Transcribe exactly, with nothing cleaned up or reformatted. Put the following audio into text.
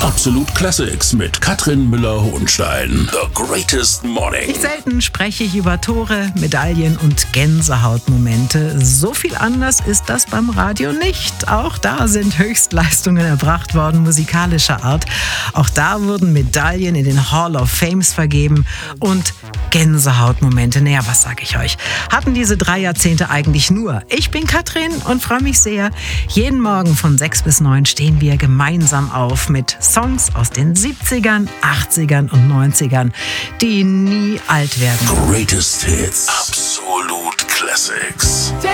Absolut Classics mit Katrin Müller-Hohenstein. The Greatest Morning. Nicht selten spreche ich über Tore, Medaillen und Gänsehautmomente. So viel anders ist das beim Radio nicht. Auch da sind Höchstleistungen erbracht worden, musikalischer Art. Auch da wurden Medaillen in den Hall of Fames vergeben und Gänsehautmomente. Naja, was sage ich euch? Hatten diese drei Jahrzehnte eigentlich nur. Ich bin Katrin und freue mich sehr. Jeden Morgen von sechs bis neun stehen wir gemeinsam auf mit Songs aus den siebzigern, achtzigern und neunzigern, die nie alt werden. Greatest Hits. Absolut Classics.